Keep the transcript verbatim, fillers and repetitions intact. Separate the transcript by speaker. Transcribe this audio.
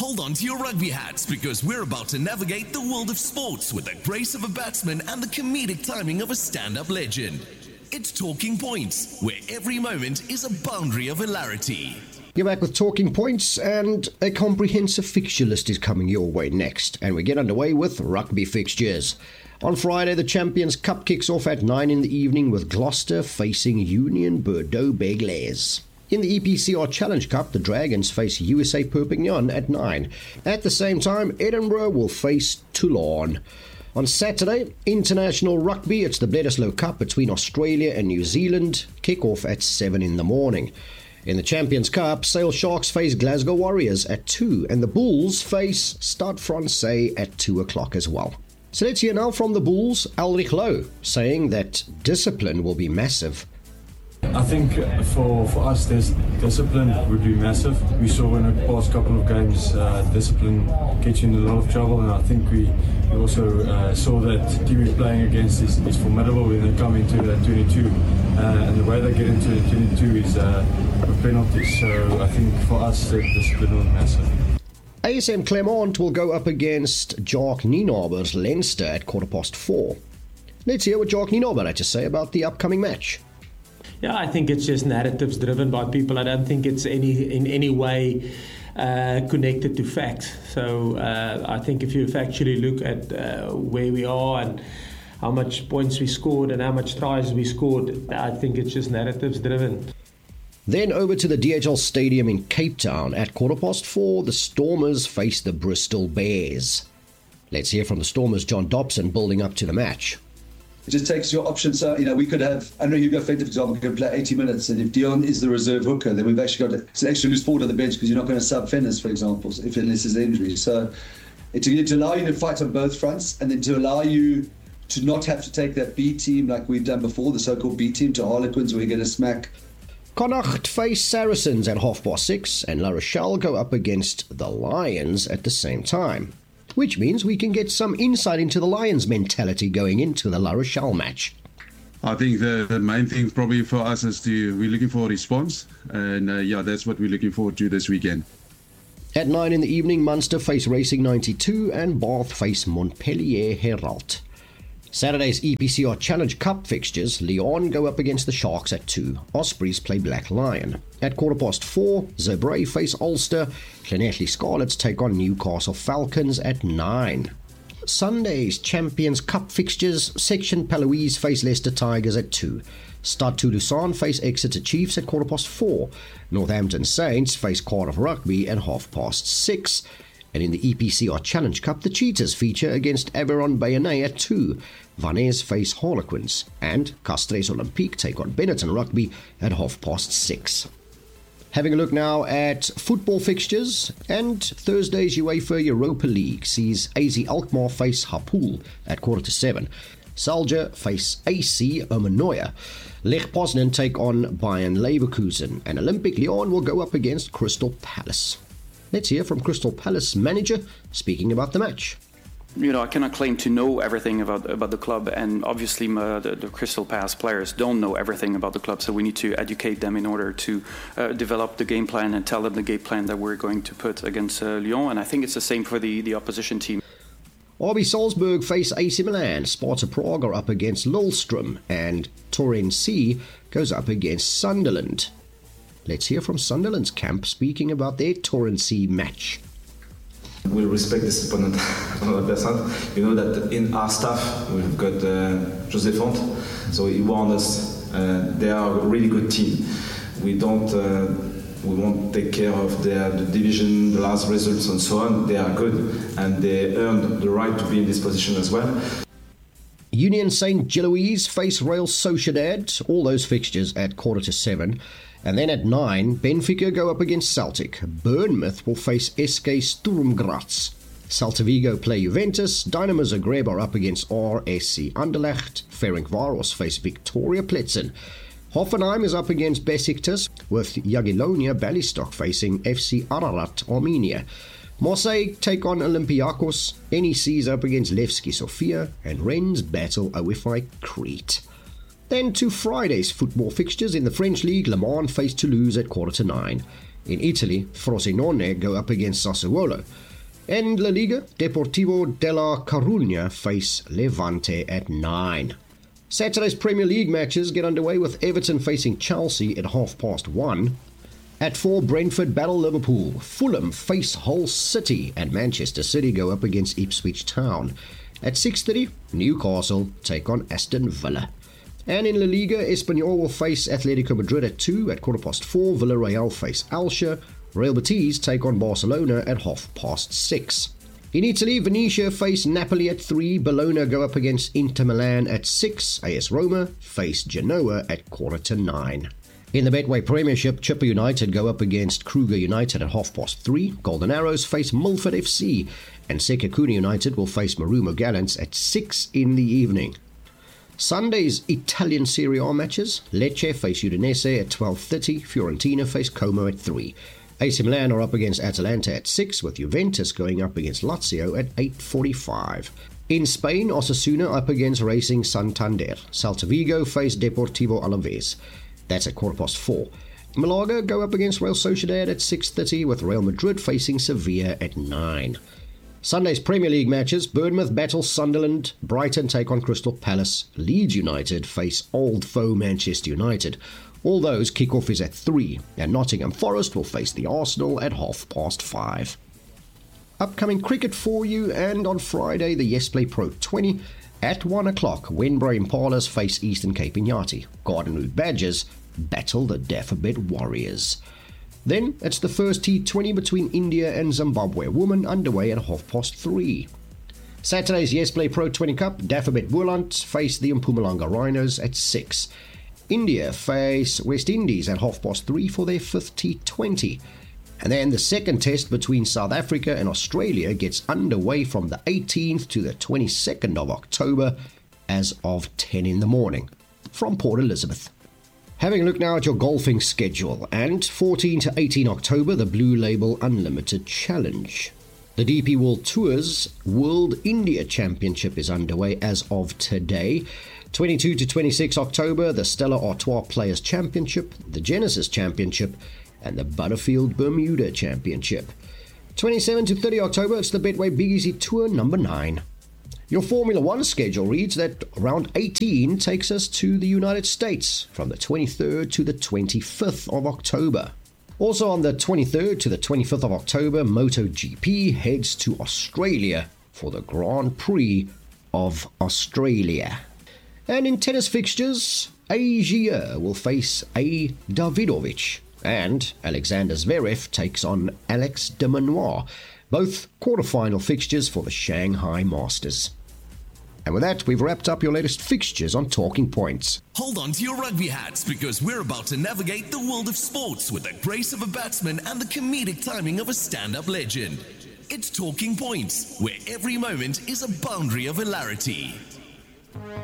Speaker 1: Hold on to your rugby hats because we're about to navigate the world of sports with the grace of a batsman and the comedic timing of a stand-up legend. It's Talking Points, where every moment is a boundary of hilarity.
Speaker 2: You're back with Talking Points, and a comprehensive fixture list is coming your way next. And we get underway with rugby fixtures. On Friday, the Champions Cup kicks off at nine in the evening with Gloucester facing Union Bordeaux-Bègles. In the E P C R Challenge Cup, the Dragons face U S A Perpignan at nine. At the same time, Edinburgh will face Toulon. On Saturday, international rugby, it's the Bledisloe Cup between Australia and New Zealand. Kick-off at seven in the morning. In the Champions Cup, Sale Sharks face Glasgow Warriors at two, and the Bulls face Stade Francais at two o'clock as well. So let's hear now from the Bulls, Ulrich Loh, saying that discipline will be massive.
Speaker 3: I think for, for us, there's discipline would be massive. We saw in the past couple of games, uh, discipline gets you in a lot of trouble, and I think we, we also uh, saw that the team we're playing against is, is formidable when they come into that twenty-two, uh, and the way they get into the twenty-two is uh, with penalties. So I think for us, the discipline will be massive.
Speaker 2: A S M Clermont will go up against Jacques Nienaber's Leinster at quarter past four. Let's hear what Jacques Nienaber had to say about the upcoming match.
Speaker 4: Yeah, I think it's just narratives driven by people. I don't think it's any in any way uh, connected to facts. So uh, I think if you factually look at uh, where we are and how much points we scored and how much tries we scored, I think it's just narratives driven.
Speaker 2: Then over to the D H L Stadium in Cape Town. At quarter past four, the Stormers face the Bristol Bears. Let's hear from the Stormers' John Dobson building up to the match.
Speaker 5: It just takes your options. So, you know, we could have, I know Hugo Venter, for example, could play eighty minutes, and if Dion is the reserve hooker, then we've actually got it's an extra loose forward on the bench because you're not going to sub Fenners, for example, if unless there's an injury. So to, to allow you to fight on both fronts, and then to allow you to not have to take that B team like we've done before, the so-called B team, to Harlequins, where you're going to smack.
Speaker 2: Connacht face Saracens at half past six, and La Rochelle go up against the Lions at the same time. Which means we can get some insight into the Lions' mentality going into the La Rochelle match.
Speaker 6: I think the, the main thing probably for us is to we're looking for a response, and uh, yeah, that's what we're looking forward to this weekend.
Speaker 2: At nine in the evening, Munster face Racing ninety-two and Bath face Montpellier Herald. Saturday's E P C R Challenge Cup fixtures, Lyon go up against the Sharks at two. Ospreys play Black Lion. At quarter past four, Zebre face Ulster. Llanelli Scarlets take on Newcastle Falcons at nine. Sunday's Champions Cup fixtures, Section Paloise face Leicester Tigers at two. Stade Toulousain face Exeter Chiefs at quarter past four. Northampton Saints face Cardiff Rugby at half past six. And in the E P C R Challenge Cup, the Cheetahs feature against Aveyron Bayonnais at two. Vannes face Harlequins, and Castres Olympique take on Benetton Rugby at half past six. Having a look now at football fixtures, and Thursday's UEFA Europa League sees A Z Alkmaar face Hapoel at quarter to seven. Salja face A C Omonoia. Lech Poznan take on Bayern Leverkusen, and Olympic Lyon will go up against Crystal Palace. Let's hear from Crystal Palace manager speaking about the match.
Speaker 7: You know, I cannot claim to know everything about about the club, and obviously uh, the, the Crystal Palace players don't know everything about the club, so we need to educate them in order to uh, develop the game plan and tell them the game plan that we're going to put against uh, Lyon, and I think it's the same for the, the opposition team.
Speaker 2: R B Salzburg face A C Milan, Sparta Prague are up against Lillestrøm, and Torrens goes up against Sunderland. Let's hear from Sunderland's camp speaking about their Torrens match.
Speaker 8: We respect this opponent one hundred percent. You know that in our staff we've got uh, José Font, so he warned us. Uh, they are a really good team. We don't, uh, we won't take care of their the division, the last results, and so on. They are good, and they earned the right to be in this position as well.
Speaker 2: Union Saint Gilloise face Real Sociedad. All those fixtures at quarter to seven. And then at nine, Benfica go up against Celtic. Bournemouth will face S K Sturm Graz. Celta Vigo play Juventus. Dynamo Zagreb are up against R S C Anderlecht. Ferencvaros face Victoria Plzen. Hoffenheim is up against Besiktas, with Jagiellonia Bialystok facing F C Ararat Armenia. Marseille take on Olympiacos. N E C is up against Levski Sofia, and Rennes battle O F I Crete. Then to Friday's football fixtures in the French League, Le Mans face Toulouse at quarter to nine. In Italy, Frosinone go up against Sassuolo. And La Liga, Deportivo della Coruña face Levante at nine. Saturday's Premier League matches get underway with Everton facing Chelsea at half past one. At four, Brentford battle Liverpool, Fulham face Hull City, and Manchester City go up against Ipswich Town. At six thirty, Newcastle take on Aston Villa. And in La Liga, Espanyol will face Atletico Madrid at two. At quarter past four, Villarreal face Elche. Real Betis take on Barcelona at half past six. In Italy, Venezia face Napoli at three. Bologna go up against Inter Milan at six. A S Roma face Genoa at quarter to nine. In the Betway Premiership, Chippa United go up against Kruger United at half past three. Golden Arrows face Milford F C. And Sekekuna United will face Marumo Gallants at six in the evening. Sunday's Italian Serie A matches. Lecce face Udinese at twelve thirty. Fiorentina face Como at three. A C Milan are up against Atalanta at six, with Juventus going up against Lazio at eight forty-five. In Spain, Osasuna up against Racing Santander. Celta Vigo face Deportivo Alaves. That's at quarter past four. Malaga go up against Real Sociedad at six thirty, with Real Madrid facing Sevilla at nine. Sunday's Premier League matches. Bournemouth battle Sunderland. Brighton take on Crystal Palace. Leeds United face old foe Manchester United. All those kick-off is at three, and Nottingham Forest will face the Arsenal at half past five. Upcoming cricket for you, and on Friday, the YesPlay Pro twenty. At one o'clock, Wenbro Impalas face Eastern Cape Inyati. Garden Route Badgers battle the Dafabet Warriors. Then, it's the first T twenty between India and Zimbabwe women underway at half past three. Saturday's YesPlay Pro twenty Cup, Dafabet Boland face the Mpumalanga Rhinos at six. India face West Indies at half past three for their fifth T twenty. And then the second test between South Africa and Australia gets underway from the eighteenth to the twenty-second of October as of ten in the morning from Port Elizabeth. Having a look now at your golfing schedule, and fourteen to eighteen October, the Blue Label Unlimited Challenge. The D P World Tours World India Championship is underway as of today. twenty-two to twenty-six October, the Stella Artois Players Championship, the Genesis Championship, and the Butterfield Bermuda Championship. twenty-seven to thirty October, it's the Betway Big Easy Tour number nine. Your Formula One schedule reads that round eighteen takes us to the United States from the twenty-third to the twenty-fifth of October. Also on the twenty-third to the twenty-fifth of October, MotoGP heads to Australia for the Grand Prix of Australia. And in tennis fixtures, Asia will face A. Davidovich, and Alexander Zverev takes on Alex de Minaur, both quarterfinal fixtures for the Shanghai Masters. And with that, we've wrapped up your latest fixtures on Talking Points.
Speaker 1: Hold on to your rugby hats, because we're about to navigate the world of sports with the grace of a batsman and the comedic timing of a stand-up legend. It's Talking Points, where every moment is a boundary of hilarity.